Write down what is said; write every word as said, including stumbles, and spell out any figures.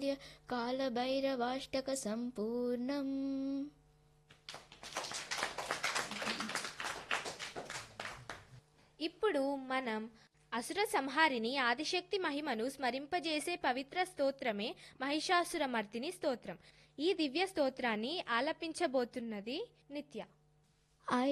కైవల్య కాలభైరవాష్టక సంపూర్ణం. ఇప్పుడు మనం అసుర సంహారిని ఆదిశక్తి మహిమను స్మరింపజేసే పవిత్ర స్తోత్రమే మహిషాసురమర్దిని స్తోత్రం. ఈ దివ్య స్తోత్రాన్ని ఆలపించబోతున్నది నిత్య.